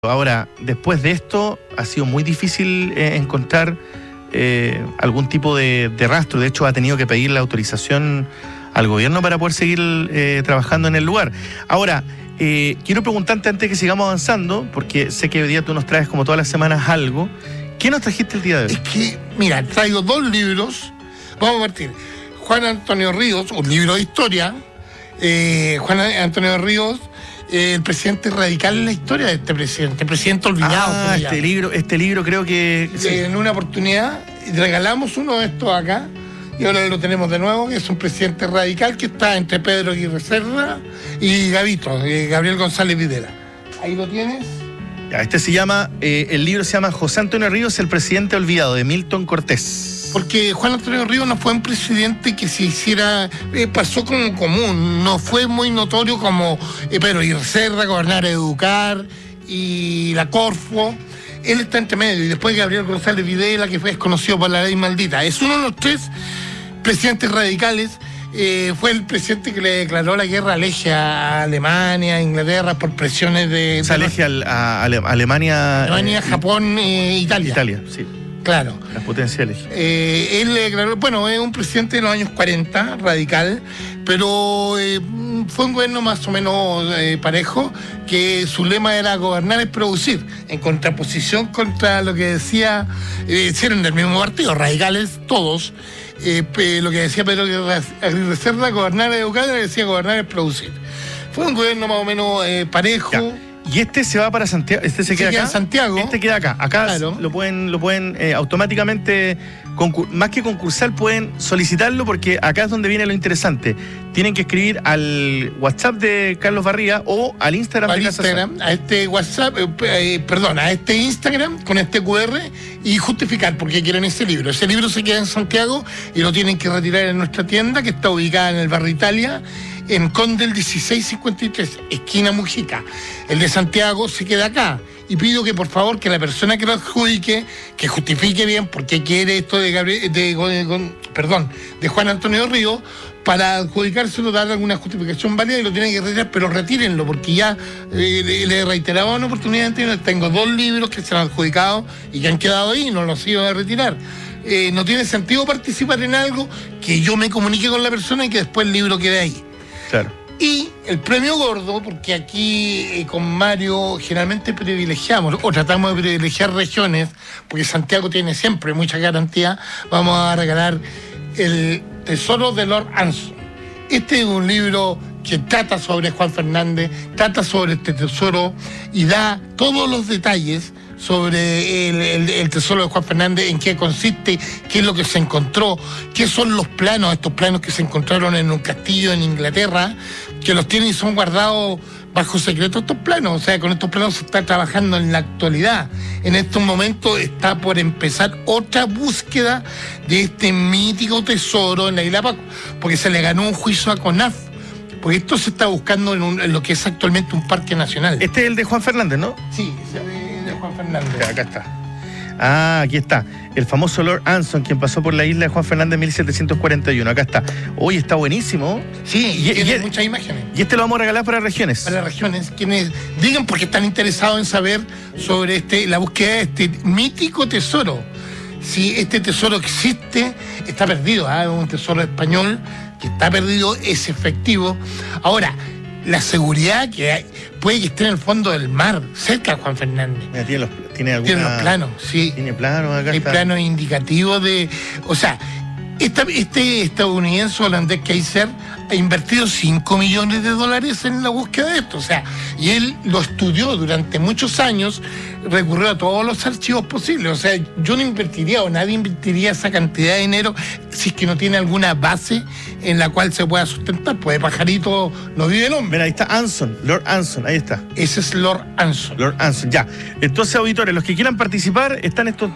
Ahora, después de esto, ha sido muy difícil encontrar algún tipo de rastro. De hecho, ha tenido que pedir la autorización al gobierno para poder seguir trabajando en el lugar. Ahora, quiero preguntarte antes que sigamos avanzando, porque sé que hoy día tú nos traes como todas las semanas algo. ¿Qué nos trajiste el día de hoy? Es que, mira, traigo 2 libros. Vamos a partir. Juan Antonio Ríos, un libro de historia. Juan Antonio Ríos, el presidente radical en la historia de este presidente, presidente olvidado. Este libro creo que... Sí. En una oportunidad regalamos uno de estos acá y ahora lo tenemos de nuevo, que es un presidente radical que está entre Pedro Aguirre Cerda y Gavito, Gabriel González Videla. Ahí lo tienes. Ya, se llama, el libro se llama José Antonio Ríos, el presidente olvidado, de Milton Cortés. Porque Juan Antonio Ríos no fue un presidente que se hiciera, pasó como común, no fue muy notorio como Pedro Aguirre Cerda, Gobernar Educar y la Corfo. Él está entre medio, y después Gabriel González Videla, que fue desconocido por la ley maldita. Es uno de los 3 presidentes radicales. Fue el presidente que le declaró la guerra al eje a Alemania, a Inglaterra, por presiones de... O sea, al eje a Alemania... Alemania, Japón, Italia. Italia, sí. Claro. Las potenciales. Él le declaró, bueno, es un presidente de los años 40, radical, pero fue un gobierno más o menos parejo, que su lema era gobernar es producir, en contraposición contra lo que decía, hicieron del mismo partido, radicales todos, lo que decía Pedro Aguirre Cerda, gobernar es educar, le decía gobernar es producir. Fue un gobierno más o menos parejo. Ya. Y este se va para Santiago, este se queda acá. En Santiago. Este queda acá. Acá claro. lo pueden automáticamente, más que concursar, pueden solicitarlo, porque acá es donde viene lo interesante. Tienen que escribir al WhatsApp de Carlos Barriga o al Instagram de Casa San. A este WhatsApp, a este Instagram con este QR y justificar por qué quieren ese libro. Ese libro se queda en Santiago y lo tienen que retirar en nuestra tienda, que está ubicada en el barrio Italia, en Condel 1653, esquina Mujica. El de Santiago se queda acá. Y pido que por favor que la persona que lo adjudique, que justifique bien por qué quiere esto de Juan Antonio Ríos, para adjudicárselo, darle alguna justificación válida, y lo tienen que retirar, pero retírenlo, porque ya le he reiterado una oportunidad anterior. Tengo 2 libros que se han adjudicado y que han quedado ahí, no los iba a retirar. No tiene sentido participar en algo que yo me comunique con la persona y que después el libro quede ahí. Claro. Y el premio gordo, porque aquí con Mario generalmente privilegiamos o tratamos de privilegiar regiones, porque Santiago tiene siempre mucha garantía, vamos a regalar el Tesoro de Lord Anson. Este es un libro que trata sobre Juan Fernández, trata sobre este tesoro y da todos los detalles sobre el tesoro de Juan Fernández, en qué consiste, qué es lo que se encontró, qué son los planos, estos planos que se encontraron en un castillo en Inglaterra, que los tienen y son guardados bajo secreto estos planos. O sea, con estos planos se está trabajando en la actualidad. En estos momentos está por empezar otra búsqueda de este mítico tesoro en la isla Pascua, porque se le ganó un juicio a CONAF, porque esto se está buscando en lo que es actualmente un parque nacional. Este es el de Juan Fernández, ¿no? Sí, ese es de Juan Fernández. Ya, acá está. Ah, aquí está. El famoso Lord Anson, quien pasó por la isla de Juan Fernández en 1741. Acá está. Hoy está buenísimo. Sí, y tiene muchas imágenes. Y este lo vamos a regalar para regiones. Para regiones, quienes digan porque están interesados en saber sobre la búsqueda de este mítico tesoro. Si este tesoro existe, está perdido. Es un tesoro español que está perdido, es efectivo. Ahora, la seguridad que hay, puede que esté en el fondo del mar, cerca de Juan Fernández. Mira, tiene los planos, sí. Tiene planos acá. Hay planos indicativos de... O sea, este estadounidense holandés Kaiser ha invertido $5 millones en la búsqueda de esto. O sea, y él lo estudió durante muchos años, recurrió a todos los archivos posibles. O sea, yo no invertiría, o nadie invertiría esa cantidad de dinero si es que no tiene alguna base en la cual se pueda sustentar. Pues de pajarito no vive el hombre. Mira, ahí está Anson, Lord Anson, ahí está. Ese es Lord Anson. Lord Anson, ya. Entonces, auditores, los que quieran participar, están estos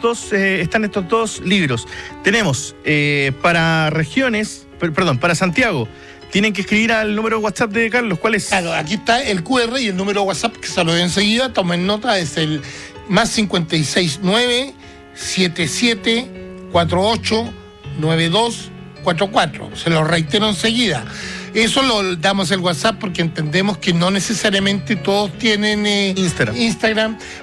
dos libros. Tenemos para regiones, para Santiago, tienen que escribir al número de WhatsApp de Carlos. ¿Cuál es? Claro, aquí está el QR y el número de WhatsApp, que se lo doy enseguida. Tomen nota, es el +569 7748 9244. Se lo reitero enseguida. Eso lo damos el WhatsApp porque entendemos que no necesariamente todos tienen Instagram,